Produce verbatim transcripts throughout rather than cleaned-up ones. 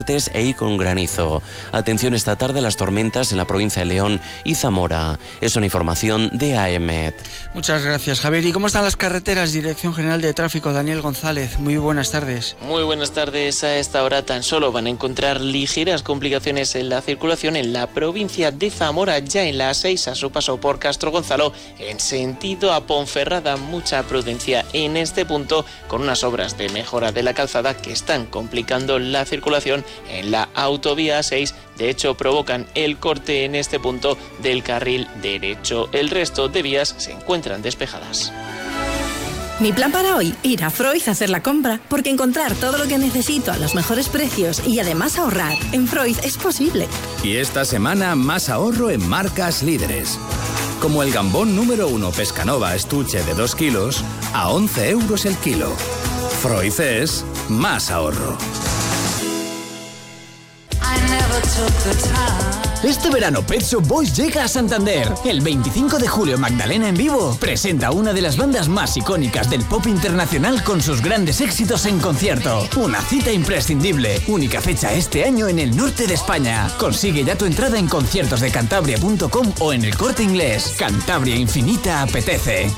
e ir con granizo. Atención esta tarde a las tormentas en la provincia de León y Zamora. Es una información de A E M E T. Muchas gracias, Javier. ¿Y cómo están las carreteras? Dirección General de Tráfico, Daniel González. Muy buenas tardes. Muy buenas tardes. A esta hora tan solo van a encontrar ligeras complicaciones en la circulación en la provincia de Zamora, ya en la A seis a su paso por Castro Gonzalo, en sentido a Ponferrada. Mucha prudencia en este punto, con unas obras de mejora de la calzada que están complicando la circulación en la autovía A seis. De hecho, provocan el corte en este punto del carril derecho. El resto de vías se encuentran despejadas. Mi plan para hoy, ir a Freud a hacer la compra, porque encontrar todo lo que necesito a los mejores precios y además ahorrar en Freud es posible. Y esta semana más ahorro en marcas líderes. Como el gambón número uno Pescanova estuche de dos kilos a once euros el kilo. Freud es más ahorro. Este verano Pet Shop Boys llega a Santander. El veinticinco de julio Magdalena en vivo presenta una de las bandas más icónicas del pop internacional con sus grandes éxitos en concierto. Una cita imprescindible. Única fecha este año en el norte de España. Consigue ya tu entrada en conciertos de cantabria punto com o en El Corte Inglés. Cantabria Infinita apetece.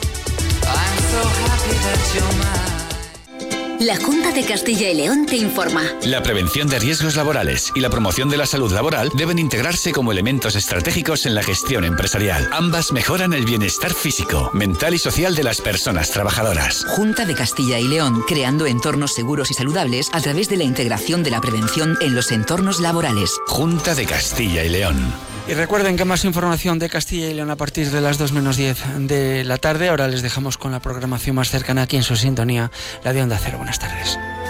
La Junta de Castilla y León te informa. La prevención de riesgos laborales y la promoción de la salud laboral deben integrarse como elementos estratégicos en la gestión empresarial. Ambas mejoran el bienestar físico, mental y social de las personas trabajadoras. Junta de Castilla y León, creando entornos seguros y saludables a través de la integración de la prevención en los entornos laborales. Junta de Castilla y León. Y recuerden que más información de Castilla y León a partir de las dos menos diez de la tarde. Ahora les dejamos con la programación más cercana aquí en su sintonía, la de Onda Cero. Buenas tardes.